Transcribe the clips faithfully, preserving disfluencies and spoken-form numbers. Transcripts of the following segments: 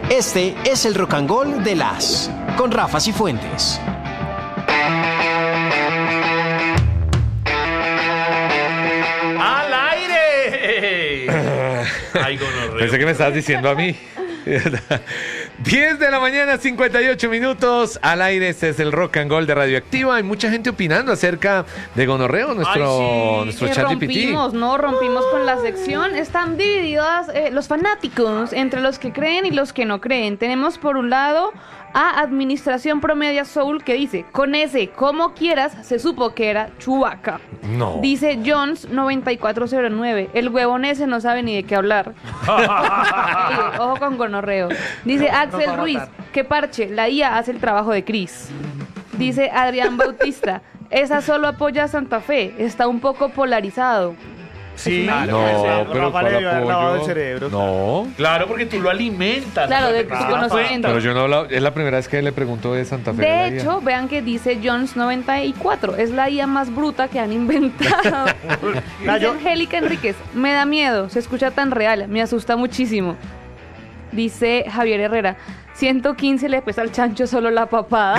Este es el Rock and Roll de las con Rafa Cifuentes. ¡Al aire! Ay, gonorreo. Pensé que me estabas diciendo a mí. diez de la mañana, cincuenta y ocho minutos. Al aire, este es el Rock and Roll de Radioactiva. Hay mucha gente opinando acerca de gonorreo, nuestro, Ay, sí. nuestro Eh, chat G P T. rompimos, ¿no? Rompimos con la sección. Están divididas eh, los fanáticos entre los que creen y los que no creen. Tenemos por un lado a Administración Promedia Soul que dice, con ese, como quieras, se supo que era Chewbacca. No. Dice Jones noventa y cuatro cero nueve, el huevón ese no sabe ni de qué hablar. Sí, ojo con gonorreo. Dice Axel Ruiz, qué parche, la I A hace el trabajo de Chris. Dice Adrián Bautista, esa solo apoya a Santa Fe, está un poco polarizado. Sí, No, pero Rafa le ¿cuál debió haber lavado el apoyo? cerebro. No. claro, porque tú lo alimentas. Claro, de Rafa. su conocimiento. Pero yo no hablo, es la primera vez que le pregunto de Santa Fe. De la I A. hecho, vean que dice Jones noventa y cuatro, es la I A más bruta que han inventado. Nah, Dice yo- Angélica Enríquez, me da miedo, se escucha tan real, me asusta muchísimo. Dice Javier Herrera, ciento quince le pesa al chancho solo la papada.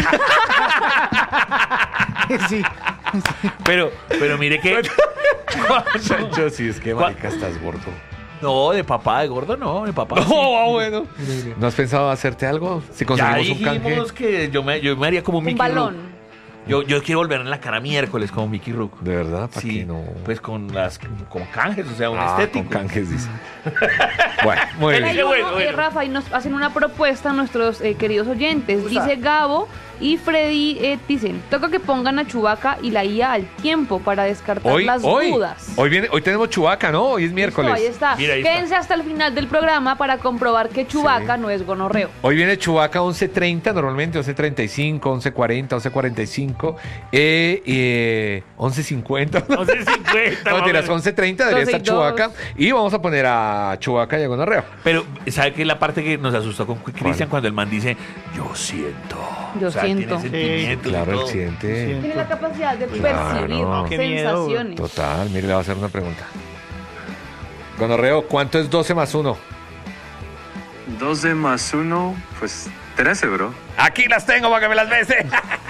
Sí. Pero, pero mire que... Chancho, sí, es que marica, estás gordo. No, de papá, de gordo no, de papá. sí. No, ah, bueno. ¿No has pensado hacerte algo? Si Ya conseguimos un canje. dijimos que yo me, yo me haría como Un Mickey balón. Rourke. Yo, yo quiero volver en la cara miércoles como Mickey Rourke. ¿De verdad? ¿Para Sí, qué no? pues con las con canjes, o sea, un Ah, estético. con canjes, dice. Bueno, muy Pero hay bien. uno, bueno, bueno. eh, Rafa, y nos hacen una propuesta a nuestros eh, queridos oyentes. Dice Gabo y Freddy eh, dicen, toca que pongan a Chewbacca y la I A al tiempo para descartar Hoy, las hoy, dudas. hoy, viene, hoy tenemos Chewbacca, ¿no? Hoy es miércoles. Listo, ahí está. Mira, ahí Quédense hasta el final del programa para comprobar que Chewbacca Sí. no es gonorreo. Hoy viene Chewbacca once treinta, normalmente once treinta y cinco, once cuarenta, once cuarenta y cinco, eh, eh, once cincuenta. once cincuenta. No, mentiras, mamá. once treinta debería doce y estar Chewbacca. Y vamos a poner a Chewbacca y a Gonorreo. Pero, ¿sabe qué es la parte que nos asustó con Cristian ¿Cuál? cuando el man dice, yo siento? Yo O sea, siento. tiene sentimientos y Claro, el todo. siguiente. Sí. Tiene la capacidad de Claro. percibir Qué miedo, sensaciones. Total, mire, le voy a hacer una pregunta. Gonorreo, ¿cuánto es doce más uno? doce más uno, pues trece, bro. Aquí las tengo para que me las bese.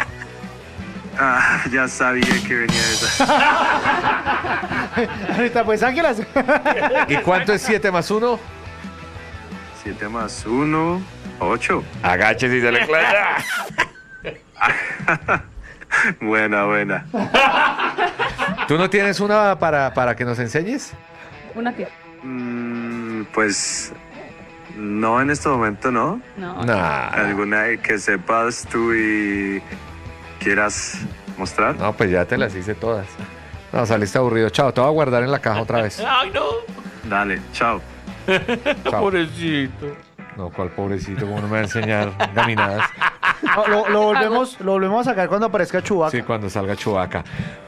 Ah, ya sabía que venía esa. Ahorita, pues Ángelas. ¿Y cuánto es siete más uno? siete más uno, ocho. Agáchese y se le clava. Buena, buena. ¿Tú no tienes una para, para que nos enseñes? Una que. Mm, pues no en este momento, ¿no? No. Nah. ¿Alguna que sepas tú y quieras mostrar? No, pues ya te las hice todas. No, saliste aburrido. Chao, te voy a guardar en la caja otra vez. Ay, no. Dale, chao. Chao. Pobrecito. No, cuál pobrecito, cómo no me va a enseñar gaminadas. No, lo, lo volvemos, lo volvemos a sacar cuando aparezca Chewbacca. Sí, cuando salga Chewbacca.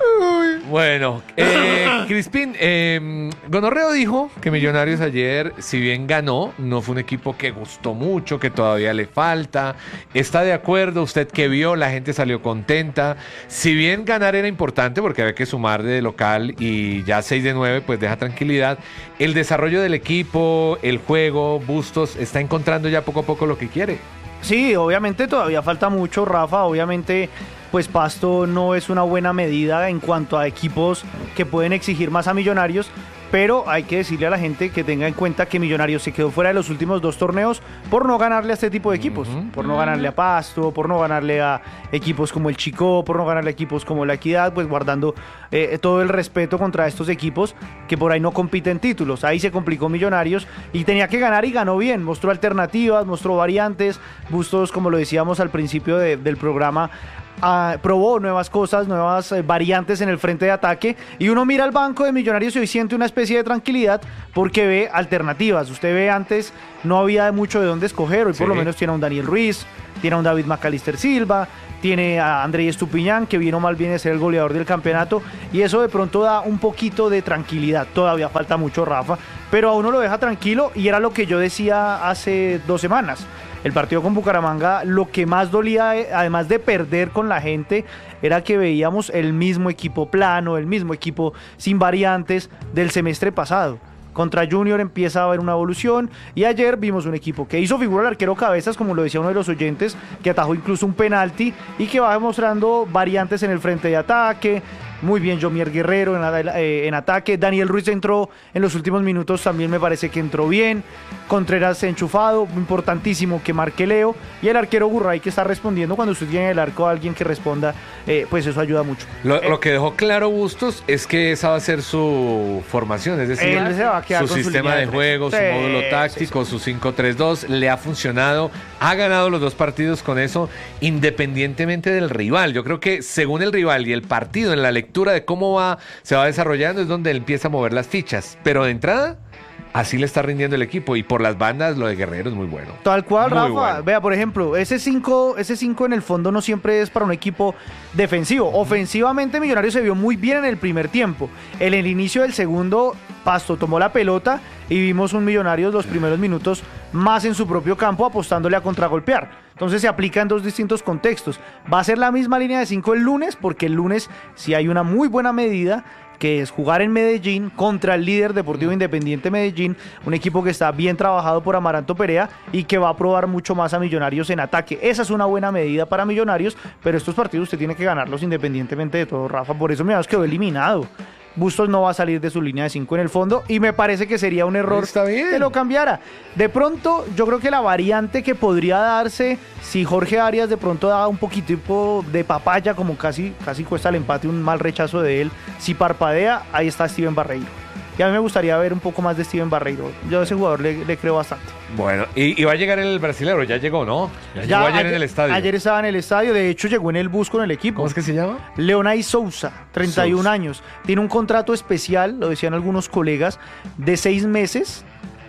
Bueno, eh, Crispín, eh, Gonorreo dijo que Millonarios ayer, si bien ganó, no fue un equipo que gustó mucho, que todavía le falta. ¿Está de acuerdo? ¿Usted que vio? La gente salió contenta. Si bien ganar era importante, porque había que sumar de local y ya seis de nueve, pues deja tranquilidad. El desarrollo del equipo, el juego, Bustos, está encontrando ya poco a poco lo que quiere. Sí, obviamente todavía falta mucho, Rafa. Obviamente, pues Pasto no es una buena medida en cuanto a equipos que pueden exigir más a Millonarios, pero hay que decirle a la gente que tenga en cuenta que Millonarios se quedó fuera de los últimos dos torneos por no ganarle a este tipo de equipos, Ujú. por no ganarle a Pasto, por no ganarle a equipos como el Chicó, por no ganarle a equipos como la Equidad, pues guardando eh, todo el respeto contra estos equipos que por ahí no compiten títulos. Ahí se complicó Millonarios y tenía que ganar y ganó bien, mostró alternativas, mostró variantes, Bustos, como lo decíamos al principio de- del programa, ah, probó nuevas cosas, nuevas eh, variantes en el frente de ataque y uno mira al banco de Millonarios y hoy siente una especie de tranquilidad porque ve alternativas. Usted ve antes no había mucho de dónde escoger, hoy Sí. por lo menos tiene a un Daniel Ruiz, tiene a un David Macalister Silva, tiene a André Estupiñán, que vino mal bien a ser el goleador del campeonato, y eso de pronto da un poquito de tranquilidad. Todavía falta mucho, Rafa, pero a uno lo deja tranquilo, y era lo que yo decía hace dos semanas. El partido con Bucaramanga, lo que más dolía, eh, además de perder con la gente, era que veíamos el mismo equipo plano, el mismo equipo sin variantes del semestre pasado. Contra Junior empieza a haber una evolución y ayer vimos un equipo que hizo figura el arquero Cabezas, como lo decía uno de los oyentes, que atajó incluso un penalti y que va demostrando variantes en el frente de ataque. Muy bien Jomier Guerrero en, eh, en ataque. Daniel Ruiz entró en los últimos minutos, también me parece que entró bien. Contreras enchufado, importantísimo que marque Leo. Y el arquero Gurray que está respondiendo. Cuando usted tiene en el arco a alguien que responda, eh, pues eso ayuda mucho. Lo, eh, lo que dejó claro Bustos es que esa va a ser su formación, es decir, Él se va a quedar su con su sistema línea de de tres. juego, su Sí, módulo sí, táctico, su cinco tres dos, le ha funcionado, ha ganado los dos partidos con eso, independientemente del rival. Yo creo que según el rival y el partido, en la lectura de cómo va, se va desarrollando, es donde él empieza a mover las fichas. Pero de entrada, así le está rindiendo el equipo. Y por las bandas, lo de Guerrero es muy bueno. Tal cual, Muy Rafa. bueno. Vea, por ejemplo, ese cinco ese cinco en el fondo no siempre es para un equipo defensivo. Ofensivamente, Millonarios se vio muy bien en el primer tiempo. En el inicio del segundo, Pasto tomó la pelota y vimos un Millonarios los primeros minutos más en su propio campo, apostándole a contragolpear. Entonces se aplica en dos distintos contextos. Va a ser la misma línea de cinco el lunes, porque el lunes sí hay una muy buena medida, que es jugar en Medellín contra el líder Deportivo Independiente Medellín, un equipo que está bien trabajado por Amaranto Perea y que va a probar mucho más a Millonarios en ataque. Esa es una buena medida para Millonarios, pero estos partidos usted tiene que ganarlos independientemente de todo, Rafa. Por eso Millonarios quedó eliminado. Bustos no va a salir de su línea de cinco en el fondo y me parece que sería un error Está bien. que lo cambiara. De pronto, yo creo que la variante que podría darse, si Jorge Arias de pronto da un poquitico de papaya, como casi, casi cuesta el empate, un mal rechazo de él, si parpadea, ahí está Steven Barreiro. Y a mí me gustaría ver un poco más de Steven Barreiro. Yo a ese jugador le, le creo bastante. Bueno, y, y va a llegar el brasilero, ya llegó, ¿no? Ya, llegó ayer, en el estadio. Ayer estaba en el estadio, de hecho llegó en el bus con el equipo. ¿Cómo es que se llama? Leonay Sousa, treinta y un Sousa. años. Tiene un contrato especial, lo decían algunos colegas, de seis meses.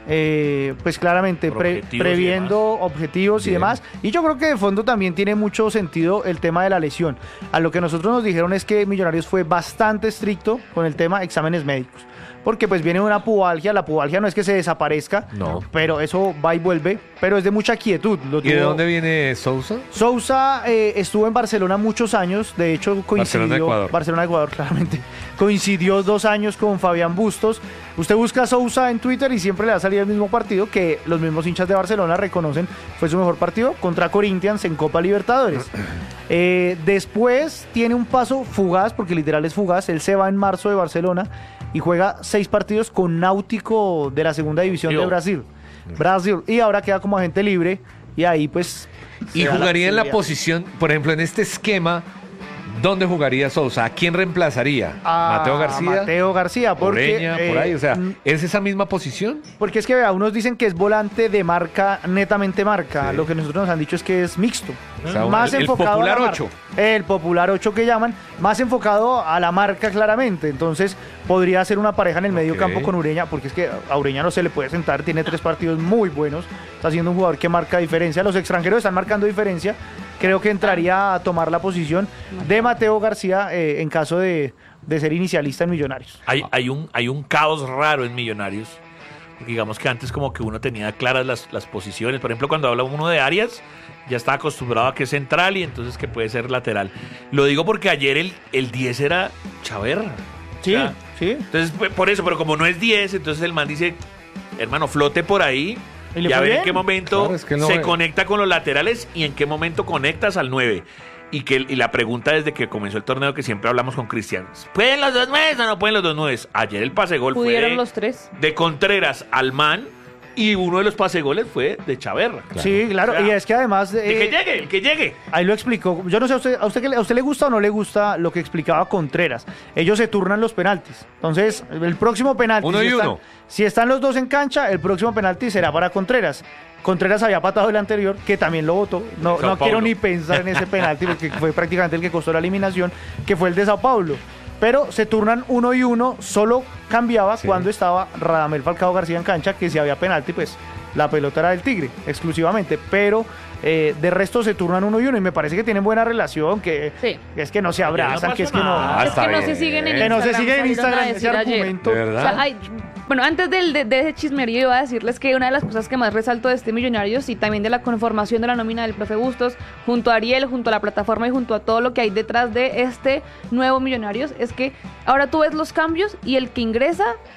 Eh, pues claramente Por pre- objetivos y previendo objetivos y Bien. demás. Y yo creo que de fondo también tiene mucho sentido el tema de la lesión. A lo que nosotros nos dijeron es que Millonarios fue bastante estricto con el tema exámenes médicos. Porque pues viene una pubalgia, la pubalgia no es que se desaparezca, No. pero eso va y vuelve, pero es de mucha quietud. Lo ¿Y de tuvo- dónde viene Sousa? Sousa eh, estuvo en Barcelona muchos años, de hecho coincidió... Barcelona, Ecuador. Barcelona, Ecuador, claramente. Coincidió dos años con Fabián Bustos. Usted busca a Sousa en Twitter y siempre le va a salir el mismo partido que los mismos hinchas de Barcelona reconocen fue su mejor partido contra Corinthians en Copa Libertadores. Eh, después tiene un paso fugaz, porque literal es fugaz, él se va en marzo de Barcelona y juega seis partidos con Náutico de la segunda división Yo. de Brasil. Brasil. Y ahora queda como agente libre y ahí pues... Y se da jugaría en la posibilidad. posición, por ejemplo, en este esquema, ¿dónde jugaría Sousa? ¿A quién reemplazaría? A ¿Mateo García? Mateo García, porque, Ureña, por eh, ahí, o sea, mm, ¿es esa misma posición? porque es que vea, unos dicen que es volante de marca, netamente marca. Sí. Lo que nosotros nos han dicho es que es mixto. O sea, un- más el- el enfocado a la popular marca. ocho. El popular ocho que llaman, más enfocado a la marca claramente. Entonces, podría ser una pareja en el medio Ok. campo con Ureña, porque es que a Ureña no se le puede sentar, tiene tres partidos muy buenos, está siendo un jugador que marca diferencia. Los extranjeros están marcando diferencia. Creo que entraría a tomar la posición de Mateo García eh, en caso de, de ser inicialista en Millonarios. Hay, hay, un, hay un caos raro en Millonarios. Porque digamos que antes como que uno tenía claras las, las posiciones. Por ejemplo, cuando habla uno de Arias, ya está acostumbrado a que es central y entonces que puede ser lateral. Lo digo porque ayer el, el diez era Chaverra. Sí, O sea, sí. Entonces, pues, por eso, pero como no es diez, entonces el man dice, hermano, flote por ahí. Y le Y a fue ver en bien. qué momento Claro, es que no se ve- conecta con los laterales y en qué momento conectas al nueve. Y que y la pregunta desde que comenzó el torneo que siempre hablamos con Cristian, ¿pueden los dos nueve o no pueden los dos nueve? Ayer el pase gol fue Pudieron de, los tres. de Contreras al man y uno de los pase goles fue de Chaverra. Sí, claro. O sea, y es que además... El que eh, llegue, el que llegue. Ahí lo explicó. Yo no sé a usted, a usted, qué le- a usted le gusta o no le gusta lo que explicaba Contreras. Ellos se turnan los penaltis. Entonces, el próximo penalti. Uno si y están, uno. Si están los dos en cancha, el próximo penalti será para Contreras. Contreras había patado el anterior, que también lo votó. No, Sao no quiero Paulo. ni pensar en ese penalti, porque fue prácticamente el que costó la eliminación, que fue el de Sao Paulo. Pero se turnan uno y uno, solo cambiaba Sí. cuando estaba Radamel Falcao García en cancha, que si había penalti, pues la pelota era del Tigre, exclusivamente. Pero eh, de resto se turnan uno y uno, y me parece que tienen buena relación, que, Sí. que es que no se Ayer no abrazan, que es que pasó no... nada. Ah, es está que no bien. se siguen en Que no se Instagram, sigue en salieron a Instagram ese decir ayer. argumento. ¿De verdad? O sea, hay- bueno, antes del, de, de ese chismerío iba a decirles que una de las cosas que más resalto de este Millonarios y también de la conformación de la nómina del profe Bustos, junto a Ariel, junto a la plataforma y junto a todo lo que hay detrás de este nuevo Millonarios, es que ahora tú ves los cambios y el que ingresa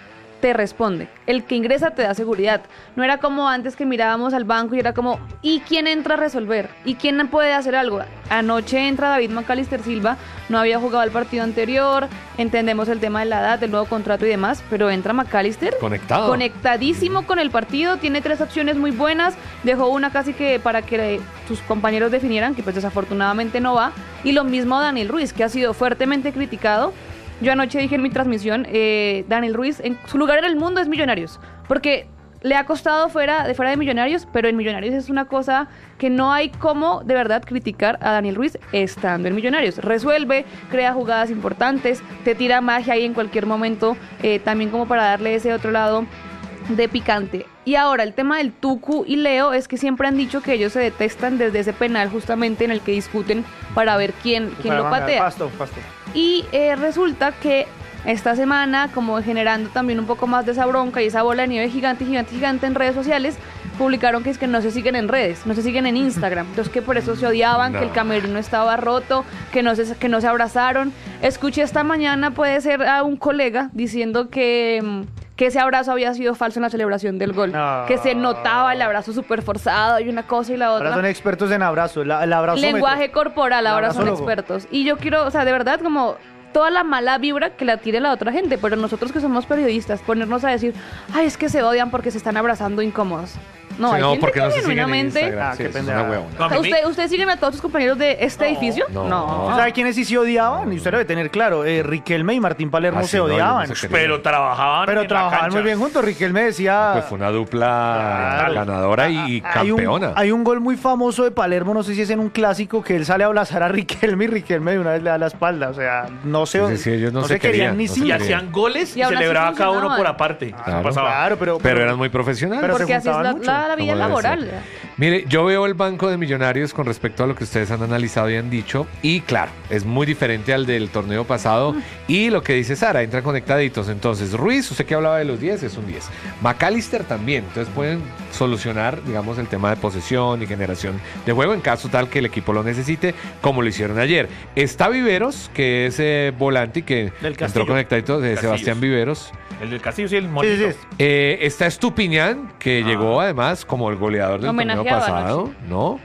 te responde. El que ingresa te da seguridad. No era como antes que mirábamos al banco y era como, ¿y quién entra a resolver? ¿Y quién puede hacer algo? Anoche entra David McAllister Silva, no había jugado el partido anterior, entendemos el tema de la edad, del nuevo contrato y demás, pero entra McAllister Conectado. conectadísimo con el partido, tiene tres opciones muy buenas, dejó una casi que para que sus compañeros definieran, que pues desafortunadamente no va, y lo mismo Daniel Ruiz, que ha sido fuertemente criticado. Yo anoche dije en mi transmisión, eh, Daniel Ruiz, en su lugar en el mundo es Millonarios, porque le ha costado fuera de fuera de Millonarios, pero en Millonarios es una cosa que no hay cómo de verdad criticar a Daniel Ruiz estando en Millonarios. Resuelve, crea jugadas importantes, te tira magia ahí en cualquier momento, eh, también como para darle ese otro lado de picante. Y ahora el tema del Tucu y Leo es que siempre han dicho que ellos se detestan desde ese penal justamente en el que discuten para ver quién, quién lo patea. Pasto, pasto. Y eh, resulta que esta semana, como generando también un poco más de esa bronca y esa bola de nieve gigante, gigante, gigante en redes sociales, publicaron que es que no se siguen en redes, no se siguen en Instagram. Entonces que por eso se odiaban, no. que el camerino estaba roto, que no se, que no se abrazaron. Escuché esta mañana, puede ser a un colega diciendo que... que ese abrazo había sido falso en la celebración del gol, no. que se notaba el abrazo súper forzado y una cosa y la otra. Ahora son expertos en abrazo, el, el abrazo lenguaje corporal, ahora son expertos. Y yo quiero, o sea, de verdad, como toda la mala vibra que la tire la otra gente, pero nosotros que somos periodistas, ponernos a decir, ay, es que se odian porque se están abrazando incómodos. No, sí, hay no, gente porque que no se siguen en genuinamente... Instagram. Ah, Sí, qué es una pendeja. huevona. No, a mí me- ¿Usted, ¿Ustedes siguen a todos sus compañeros de este edificio? no. ¿Sabe quiénes sí se odiaban? Y usted lo debe tener claro. Eh, Riquelme y Martín Palermo Ah, se sí, no, yo odiaban. no sé qué- Pero trabajaban pero en la trabajaban cancha. muy bien juntos. Riquelme decía... Pues fue una dupla Claro. ganadora y, y Hay un, campeona. hay un gol muy famoso de Palermo, no sé si es en un clásico, que él sale a abrazar a Riquelme y Riquelme de una vez le da la espalda. O sea, no se, Sí, sí, sí, ellos no se querían querían, ni no se Y cinco. querían. hacían goles Y y, aún así celebraba cada uno funcionaban. por aparte. Eso Claro. pasaba. Claro, pero, Pero eran muy profesionales. Pero Porque se así es la, juntaban mucho. la- la vida Como debe laboral. ser. Mire, yo veo el banco de Millonarios con respecto a lo que ustedes han analizado y han dicho, y claro, es muy diferente al del torneo pasado, y lo que dice Sara, entran conectaditos. Entonces, Ruiz, usted que hablaba de los diez, es un diez. McAllister también, entonces pueden solucionar, digamos, el tema de posesión y generación de juego en caso tal que el equipo lo necesite, como lo hicieron ayer. Está Viveros, que es eh, volante y que Del entró Castillo. conectadito, de Castillos. Sebastián Viveros. El del Castillo sí, el Sí, monito. sí, sí. Eh, está Estupiñán, que Ah. llegó además como el goleador del torneo Homenajeado pasado, anoche. ¿no?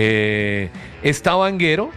Eh, está Vanguero,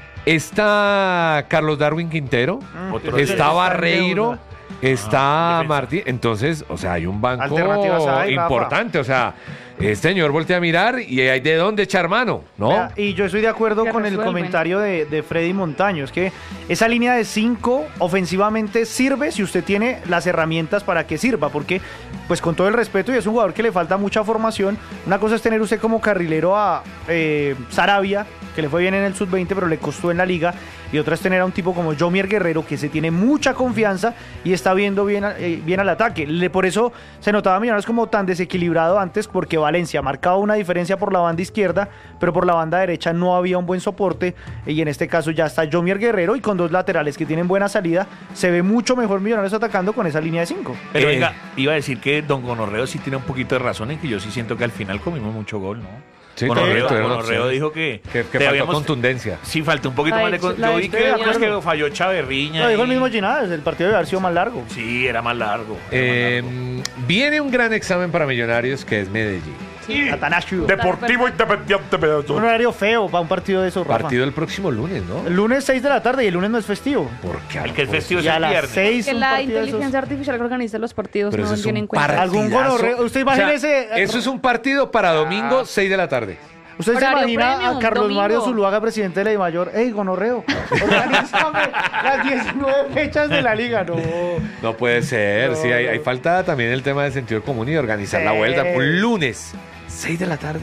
está Carlos Darwin Quintero, Otro está Está Barreiro, en está defensa. Martín. Entonces, o sea, hay un banco Alternativas hay, Rafa. importante. O sea, este señor voltea a mirar y hay de dónde echar mano, ¿no? Vea, y yo estoy de acuerdo Que con el resuelven. comentario de, de Freddy Montaño. Es que esa línea de cinco ofensivamente sirve si usted tiene las herramientas para que sirva. Porque, pues con todo el respeto, y es un jugador que le falta mucha formación. Una cosa es tener usted como carrilero a eh, Sarabia, que le fue bien en el sub veinte, pero le costó en la liga. Y otra es tener a un tipo como Jomier Guerrero, que se tiene mucha confianza y está viendo bien, eh, bien al ataque. Le, por eso se notaba a Millonarios como tan desequilibrado antes, porque Valencia marcaba una diferencia por la banda izquierda, pero por la banda derecha no había un buen soporte. Y en este caso ya está Jomier Guerrero, y con dos laterales que tienen buena salida, se ve mucho mejor Millonarios atacando con esa línea de cinco. Pero Eh. venga, iba a decir que Don Gonorreo sí tiene un poquito de razón en que yo sí siento que al final comimos mucho gol, ¿no? Sí, Gonorreo, tuvieron Gonorreo opciones. dijo que, Que, que te faltó habíamos- contundencia. Sí, faltó un poquito La más de... de- con- la Yo de- vi que, estoy de ¿cómo es que acuerdo. falló Chaverriña. Lo dijo el y- mismo Ginás, el partido debe haber sido más largo. Sí, era más largo. era Eh, más largo. viene un gran examen para Millonarios que es Medellín. Atanasio. Deportivo Independiente Un Medellín. horario feo para un partido de esos, Rafa. Partido el próximo lunes, ¿no? El lunes seis de la tarde y el lunes no es festivo. ¿Por qué? El que es festivo es Y a el las viernes. seis Que un la partido de esos. inteligencia artificial que organiza los partidos Pero no eso es tiene un en cuenta. partidazo. Algún gonorreo. Usted imagínese- O sea, eso es un partido para domingo, seis de la tarde. ¿Usted se Horario imagina premium, a Carlos domingo. Mario Zuluaga, presidente de la DIMAYOR? ¡Ey, gonorreo! Organízame las diecinueve fechas de la liga. No. No puede ser, No, sí, hay, no. hay falta también el tema del sentido común y de organizar la Sí. vuelta. Un lunes, seis de la tarde.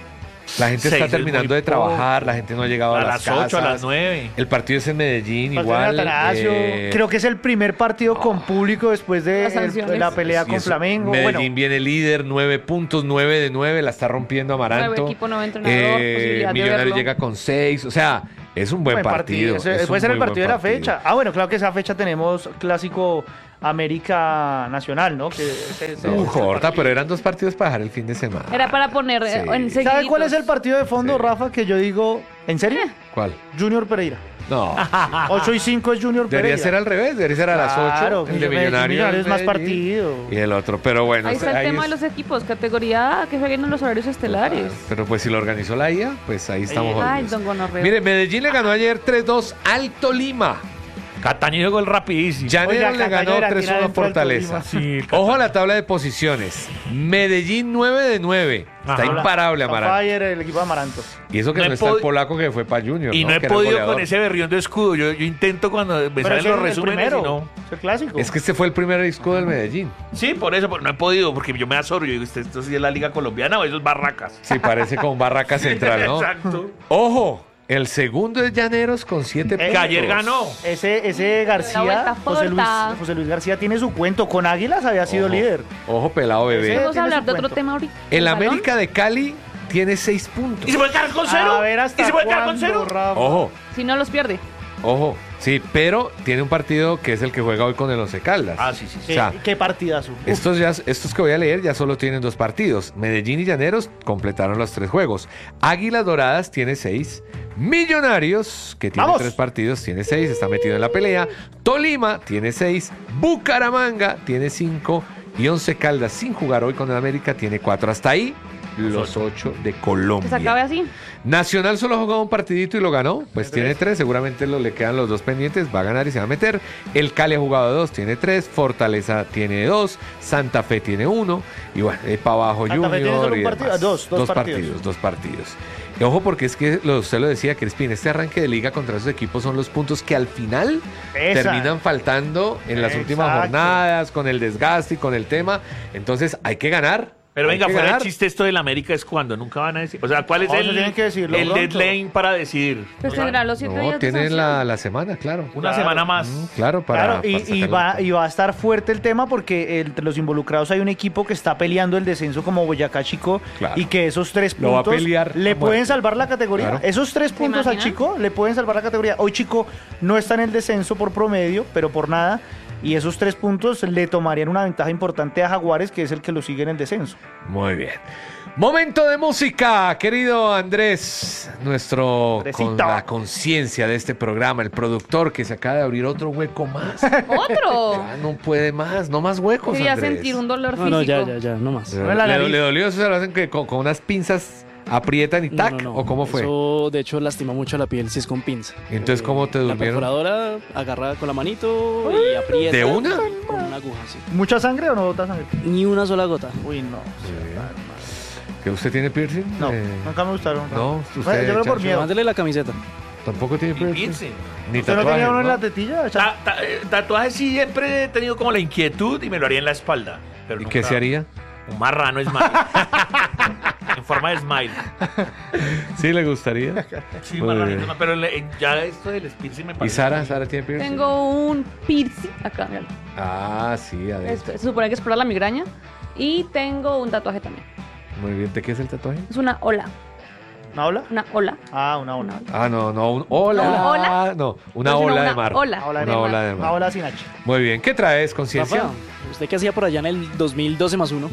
La gente Seis está es terminando muy de trabajar, poco. la gente no ha llegado a, A las las ocho, a casas. las nueve. El partido es en Medellín, Partido de igual. Atanasio. eh, Creo que es el primer partido con público después de Las el- sanciones. la pelea y con eso, Flamengo. Medellín Bueno, viene líder, nueve puntos, nueve de nueve, la está rompiendo Amaranto. Nuevo equipo, nuevo entrenador, posibilidad de Millonarios verlo. llega con seis, o sea, es un buen, buen partido. Ese- es puede un ser el muy partido de buen la fecha. Ah, bueno, claro que esa fecha tenemos clásico América Nacional, ¿no? Que ese- ese- No, ese corta, partido. pero eran dos partidos para dejar el fin de semana. Era para poner eh, Sí. en ¿Sabe cuál es el seguiditos. partido de fondo, Sí. Rafa, que yo digo, ¿en serio? ¿Cuál? Junior Pereira. No. ocho y cinco es Junior Debería Pereira. ser al revés, debería ser a las Claro, ocho. El de Millonarios Millonarios. es más Medellín, partido. Y el otro, pero bueno. Ahí está el ahí tema es- de los equipos, categoría A, que jueguen en los horarios estelares. Pero pues si lo organizó la I A, pues ahí estamos. Ay, jodidos. don Gonorreo. Mire, Medellín le ganó ayer tres dos al Tolima. Cataño llegó el rapidísimo. Llanero Oiga, le Cataño ganó era tres tirar uno a dentro del Fortaleza. Sí, Ojo a la tabla de posiciones. Medellín nueve de nueve. Está Ajá. imparable, Está Amaranto. Fire, el equipo de Amaranto. Y eso que No no, he está el podi- polaco que fue para Junior. Y no, he Que era el podido goleador. con ese berrión de escudo. Yo, yo intento cuando me Pero salen ese los es el resúmenes y primero. no. Es el clásico. Es que este fue el primer disco del Medellín. Sí, por eso, pero no he podido, porque yo me asoro. Yo digo, ¿esto, esto sí es la Liga Colombiana o eso es Barracas? Sí, parece con Barraca Central, ¿no? Exacto. Ojo, el segundo es Llaneros con siete Eh, puntos. Que ayer ganó. Ese, ese La García, vuelta José Luis, corta. José Luis García tiene su cuento. Con Águilas había sido Ojo. líder. Ojo, pelado bebé. Ese- Vamos a tiene hablar su de otro cuento. tema ahorita. El ¿Salón? América de Cali tiene seis puntos. ¿Y se puede quedar con cero? A ver hasta ¿Y se puede quedar con cuándo, cero? Rafa. Ojo, Si no los pierde. ojo. Sí, pero tiene un partido que es el que juega hoy con el Once Caldas. Ah, sí, sí, sí. Qué, O sea, qué partidazo. Uf, Estos, ya, estos que voy a leer ya solo tienen dos partidos. Medellín y Llaneros completaron los tres juegos. Águilas Doradas tiene seis. Millonarios, que tiene ¡Vamos! tres partidos, tiene seis, está metido en la pelea. Tolima tiene seis. Bucaramanga tiene cinco. Y Once Caldas, sin jugar hoy con el América, tiene cuatro. Hasta ahí, los ocho de Que se Colombia. acabe así. Nacional solo ha jugado un partidito y lo ganó, pues tiene tres, seguramente lo, le quedan los dos pendientes, va a ganar y se va a meter. El Cali ha jugado dos, tiene tres, Fortaleza tiene dos, Santa Fe tiene uno, y bueno, para abajo Santa Fe Junior tiene solo un y partido, demás. dos, dos partidos. partidos. dos partidos. Y ojo porque es que lo, usted lo decía, Crispín, este arranque de liga contra esos equipos son los puntos que al final Esa. terminan faltando en las últimas Exacto. jornadas, con el desgaste y con el tema. Entonces hay que ganar. Pero hay venga, que fuera ganar. el chiste esto del América es cuando nunca van a decir. O sea, ¿cuál es No, se el, tienen que decirlo el pronto. deadline para decidir? Pues O sea, tendrá los siete No, días de tienen sanción. la, la semana, claro. Una Claro. semana más. Mm, Claro, para. Claro, y, para y sacarlo. va, y va a estar fuerte el tema porque entre los involucrados hay un equipo que está peleando el descenso como Boyacá Chico Claro. y que esos tres Lo va a puntos pelear le a pueden muerte. salvar la categoría. Claro. Esos tres puntos al imaginan? Chico le pueden salvar la categoría. Hoy Chico no está en el descenso por promedio, pero por nada. Y esos tres puntos le tomarían una ventaja importante a Jaguares, que es el que lo sigue en el descenso. Muy bien. Momento de música, querido Andrés, nuestro Andresito. con la conciencia de este programa, el productor que se acaba de abrir otro hueco más. ¡Otro! Ya no puede más, no más huecos, Quería Andrés. sentir un dolor No, físico. no, ya, ya, ya, no más. Le, No en la le- nariz. le dolió eso, se lo hacen que con, con unas pinzas aprietan y No, tac, no, no. o cómo fue. Eso, de hecho, lastima mucho la piel si es con pinza. ¿Y entonces cómo te La durmieron? perforadora agarra con la manito y aprieta. ¿De una? Con una aguja, sí. ¿Mucha sangre o no bota sangre? Ni una sola gota. Uy, no. ¿Que usted tiene piercing? No, Eh, nunca me gustaron. no, usted, Bueno, yo creo por Chancho, miedo. Mándele la camiseta. tampoco tiene Y piercing. piensen. Ni ¿Usted no tatuajes, tenía uno en ¿no? la tetilla? Ta- ta- eh, tatuajes siempre he tenido como la inquietud y me lo haría en la espalda. Pero ¿Y nunca- qué se haría? Un marrano smile. En forma de smile. Sí, le gustaría. Sí, Muy marrano, bien. no, pero le- ya esto del piercing me ¿Y parece. Sara? ¿Sara tiene piercing? Tengo un piercing acá, mira. Ah, sí, adentro. Es- Se supone que es para la migraña. Y tengo un tatuaje también. Muy bien, ¿de qué es el tatuaje? Es una ola. ¿Una ola? Una ola. Ah, una ola. Ah, no, no, un hola. ¿Una ola? No, una No, sino ola de una mar. ola. Una ola Una de ola mar. de mar. Una ola sin H. Muy bien, ¿qué traes, conciencia? Rafa, ¿usted qué hacía por allá en el dos mil doce más uno?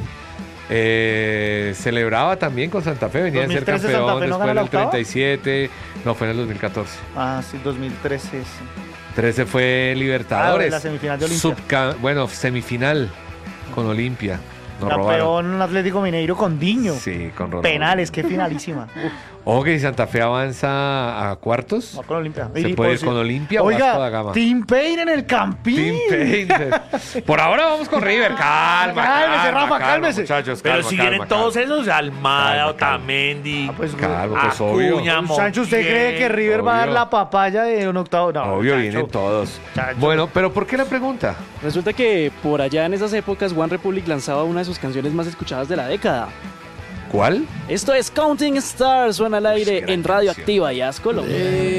Eh, celebraba también con Santa Fe, venía a ser dos mil trece Santa campeón Fe no después gana la del octava. treinta y siete. No, fue en el dos mil catorce. Ah, sí, dos mil trece. sí. trece fue Libertadores. Ah, la semifinal de Olimpia. Subca- bueno, semifinal con Olimpia. Nos robaron. Campeón Atlético Mineiro con Diño. Sí, con Ronaldo. Penales, qué finalísima. Uf, Ojo que si Santa Fe avanza a cuartos, va con Olimpia. se Y puede ir por- con Olimpia o Vasco da Oiga, Gama. Team Pain en el Campín. Team Painter. Por ahora vamos con River. Calma, Cálmese, calma, Rafa, calma, cálmese. muchachos, Pero calma, si calma, vienen calma. todos esos, Almada, Calma, calma. Otamendi, Ah, pues, Calma, pues obvio. Acuña, Sancho, ¿usted cree que River va a dar obvio. la papaya de un octavo? No, Obvio, Sancho. vienen todos. Chacho. Bueno, pero ¿por qué la pregunta? Resulta que por allá en esas épocas One Republic lanzaba una de sus canciones más escuchadas de la década. ¿Cuál? Esto es Counting Stars, suena al aire gran en Radio canción. Activa y Haz Colombia.